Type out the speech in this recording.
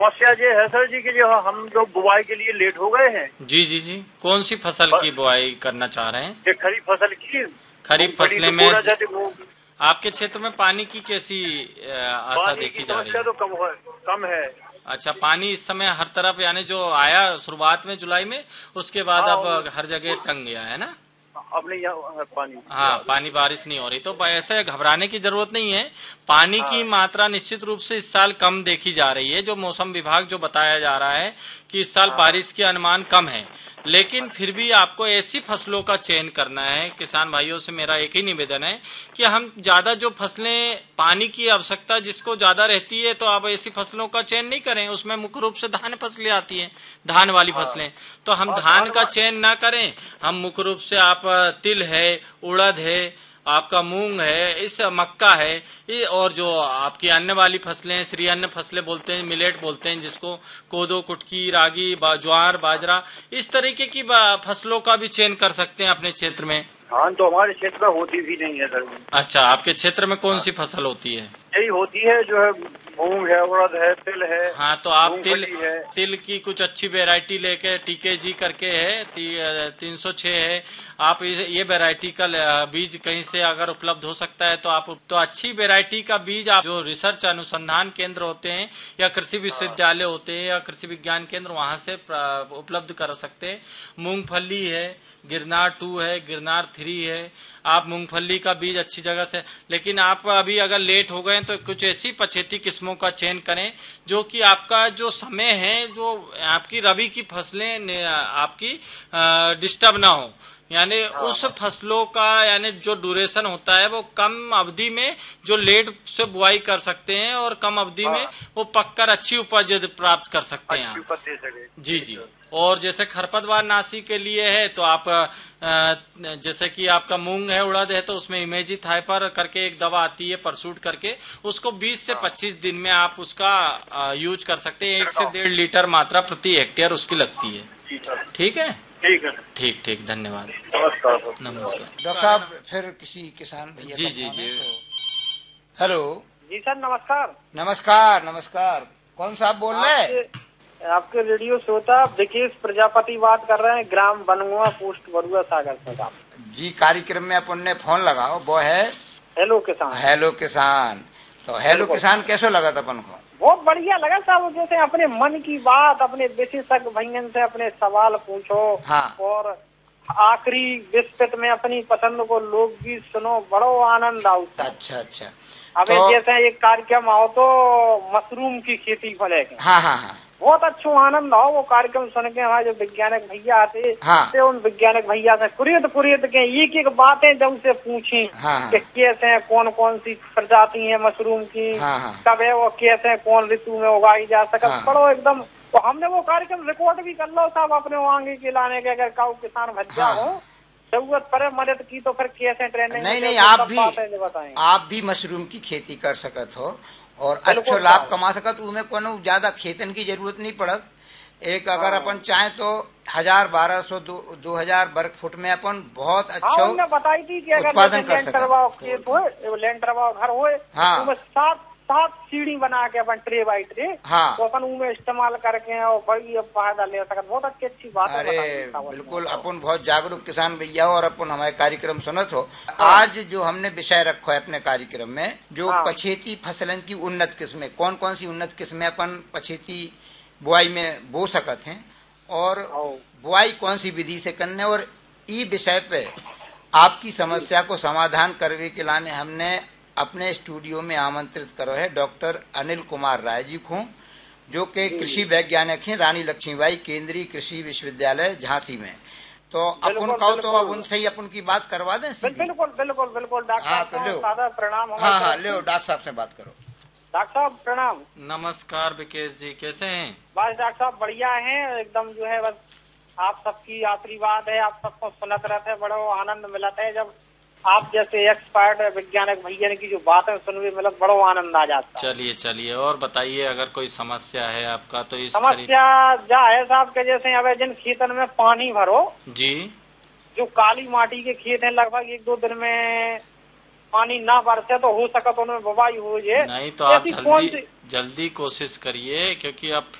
समस्या ये है सर जी कि जो हम जो बुआई के लिए लेट हो गए हैं। जी जी जी, कौन सी फसल की बुआई करना चाह रहे हैं? ये खरीफ फसल की। खरीफ फसलें में आपके क्षेत्र में पानी की कैसी आशा देखी जा रही है? तो कम है। अच्छा, पानी इस समय हर तरफ यानी जो आया शुरुआत में जुलाई में, उसके बाद अब हर जगह टंग गया है ना? अब नहीं पानी। हाँ, पानी बारिश नहीं हो रही, तो ऐसे घबराने की जरूरत नहीं है। पानी की मात्रा निश्चित रूप से इस साल कम देखी जा रही है। जो मौसम विभाग जो बताया जा रहा है कि इस साल बारिश के अनुमान कम है, लेकिन फिर भी आपको ऐसी फसलों का चयन करना है। किसान भाइयों से मेरा एक ही निवेदन है कि हम ज्यादा जो फसलें पानी की आवश्यकता जिसको ज्यादा रहती है, तो आप ऐसी फसलों का चयन नहीं करें। उसमें मुख्य रूप से धान फसलें आती हैं, धान वाली फसलें, तो हम धान का चयन ना करें। हम मुख्य रूप से आप तिल है, उड़द है, आपका मूंग है, इस मक्का है, और जो आपकी अन्न वाली फसलें, श्री अन्न फसलें बोलते हैं, मिलेट बोलते हैं जिसको, कोदो, कुटकी, रागी, ज्वार, बाजरा, इस तरीके की फसलों का भी चयन कर सकते हैं अपने क्षेत्र में। हाँ, तो हमारे क्षेत्र में होती भी नहीं है सर। अच्छा, आपके क्षेत्र में कौन सी फसल होती है? यही होती है, जो है मूंग है, उड़द है, तिल है। हाँ, तो आप तिल की कुछ अच्छी वैरायटी लेके, टीकेजी करके है, 306 है, आप ये वैरायटी का बीज कहीं से अगर उपलब्ध हो सकता है तो आप तो अच्छी वैरायटी का बीज आप जो रिसर्च अनुसंधान केंद्र होते हैं या कृषि विश्वविद्यालय होते हैं या कृषि विज्ञान केंद्र, वहां से उपलब्ध कर सकते हैं। मूंगफली है, गिरनार 2 है, गिरनार 3 है, आप मूंगफली का बीज अच्छी जगह से। लेकिन आप अभी अगर लेट हो गए तो कुछ ऐसी पछेती किस्मों का चयन करें जो कि आपका जो समय है, जो आपकी रबी की फसलें आपकी डिस्टर्ब ना हो, यानी उस फसलों का यानी जो ड्यूरेशन होता है वो कम अवधि में जो लेट से बुआई कर सकते हैं और कम अवधि में वो पककर अच्छी उपज प्राप्त कर सकते हैं आप। जी जी। और जैसे खरपतवार नाशी के लिए है तो आप जैसे कि आपका मूंग है, उड़द है, तो उसमें इमेजी थाइपर करके एक दवा आती है, परसूट करके, उसको 20 से 25 दिन में आप उसका यूज कर सकते हैं। 1 से 1.5 लीटर मात्रा प्रति हेक्टेयर उसकी लगती है। ठीक है, ठीक है, ठीक ठीक, धन्यवाद, नमस्कार। डॉक्टर साहब, फिर किसी किसान भैया जी जी जी, हेलो जी सर, नमस्कार। नमस्कार नमस्कार, कौन साहब बोल रहे हैं? आपके रेडियो श्रोता विकेश प्रजापति बात कर रहे हैं, ग्राम बनगुआ, पोस्ट बरुआ, सागर से। जी, कार्यक्रम में अपन ने फोन लगाओ, वो है हेलो किसान। हेलो किसान, तो हेलो किसान कैसे लगा था अपन को? बहुत बढ़िया लगा साहब, जैसे अपने मन की बात अपने विशेषज्ञ भैया से अपने सवाल पूछो। हाँ। और आखिरी विस्पत में अपनी पसंद को लोकगीत सुनो, बड़ो आनंद आओ। अच्छा अच्छा। अब तो जैसे एक कार्यक्रम आओ तो मशरूम की खेती को लेकर, हाँ हाँ हाँ, बहुत अच्छा आनंद आओ वो कार्यक्रम सुन के। हमारे जो वैज्ञानिक भैया आते, हाँ, उन वैज्ञानिक भैया से कुरियत के एक एक बातें जब से पूछी, हाँ, कि कैसे है, कौन कौन सी प्रजाति है मशरूम की, हाँ, हाँ, कब है वो, कैसे कौन ऋतु में उगाई जा सके, हाँ, बड़ो एकदम। तो हमने वो कार्यक्रम रिकॉर्ड भी कर लो साहब अपने आगे के लाने के, अगर काउ किसान भज्जा हो, जरूरत पड़े मदद की तो फिर कैसे ट्रेनिंग। नहीं, आप भी मशरूम की खेती कर सकत हो और अच्छा लाभ कमा सकत। उसमें कोनो ज्यादा खेतन की जरूरत नहीं पड़त। एक अगर अपन चाहे तो 1000, 1200, 2000 वर्ग फुट में अपन बहुत अच्छा बताई थी कि अगर उत्पादन कर सकते हो, लेंटर घर हो, 7 सीढ़ी बना के अपन ट्रे बाई ट्रे, हाँ, तो अपन उनमें इस्तेमाल करके और बड़ी फायदा ले सकते। बहुत अच्छी बात है। अरे बिल्कुल, अपन बहुत जागरूक किसान भैया हो और अपन हमारे कार्यक्रम सुनत हो। आज जो हमने विषय रखा है अपने कार्यक्रम में, जो पछेती फसलन की उन्नत किस्में, कौन कौन सी उन्नत किस्में अपन पछेती बुआई में बो सकते हैं और बुआई कौन सी विधि से करने, और ई विषय पे आपकी समस्या को समाधान करने के लाने हमने अपने स्टूडियो में आमंत्रित करो है डॉक्टर अनिल कुमार राय जी को, जो कि कृषि वैज्ञानिक हैं, रानी लक्ष्मीबाई केंद्रीय कृषि विश्वविद्यालय झांसी में। तो अपन कहो तो अब उनसे ही अपन की बात करवा दें सीधी। बिल्कुल डॉक्टर साहब, प्रणाम। हाँ, ले डॉक्टर साहब से बात करो। डॉक्टर साहब प्रणाम। नमस्कार विकेश जी, कैसे हैं? बस डॉक्टर साहब बढ़िया हैं एकदम, जो है बस आप सबकी आशीर्वाद है, आप सबको सुनत रहते, बड़ा आनंद मिलता है जब आप जैसे एक्सपर्ट वैज्ञानिक भैया की जो बातें सुनने मतलब बड़ा आनंद आ जाता है। चलिए और बताइए, अगर कोई समस्या है आपका तो इस समस्या जा है साहब के, जैसे अब जिन खेतन में पानी भरो जी, जो काली माटी के खेत हैं, लगभग 1-2 दिन में पानी ना बरसे तो हो सके तो उनमें बुवाई हो जाए। नहीं तो आप जल्दी कोशिश करिए, क्योंकि अब